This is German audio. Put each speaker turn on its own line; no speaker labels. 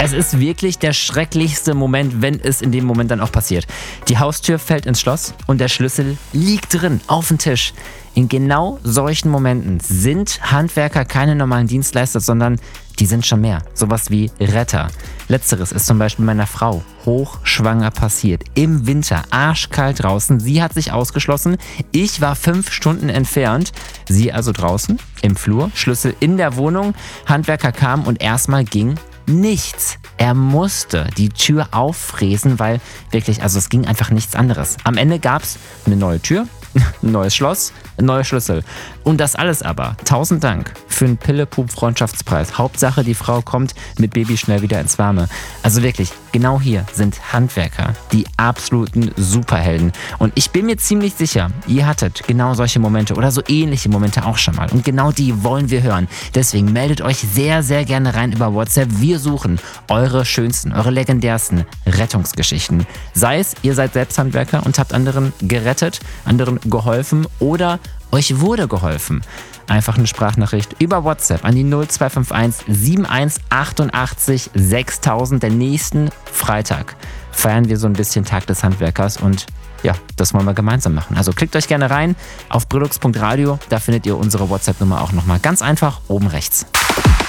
Es ist wirklich der schrecklichste Moment, wenn es in dem Moment dann auch passiert. Die Haustür fällt ins Schloss und der Schlüssel liegt drin, auf dem Tisch. In genau solchen Momenten sind Handwerker keine normalen Dienstleister, sondern die sind schon mehr. Sowas wie Retter. Letzteres ist zum Beispiel meiner Frau hochschwanger passiert. Im Winter, arschkalt draußen. Sie hat sich ausgeschlossen. Ich war 5 Stunden entfernt. Sie also draußen, im Flur, Schlüssel in der Wohnung. Handwerker kam und erstmal ging nichts. Er musste die Tür auffräsen, weil wirklich, also es ging einfach nichts anderes. Am Ende gab es eine neue Tür, ein neues Schloss, ein neuer Schlüssel. Und das alles aber, 1000 Dank für einen Pille-Pup-Freundschaftspreis. Hauptsache, die Frau kommt mit Baby schnell wieder ins Warme. Also wirklich, genau hier sind Handwerker die absoluten Superhelden. Und ich bin mir ziemlich sicher, ihr hattet genau solche Momente oder so ähnliche Momente auch schon mal. Und genau die wollen wir hören. Deswegen meldet euch sehr, sehr gerne rein über WhatsApp. Wir suchen eure schönsten, eure legendärsten Rettungsgeschichten. Sei es, ihr seid selbst Handwerker und habt anderen gerettet, anderen geholfen oder euch wurde geholfen. Einfach eine Sprachnachricht über WhatsApp an die 0251 7188 6000. Der nächsten Freitag feiern wir so ein bisschen Tag des Handwerkers und ja, das wollen wir gemeinsam machen. Also klickt euch gerne rein auf brillux.radio, da findet ihr unsere WhatsApp-Nummer auch nochmal ganz einfach oben rechts.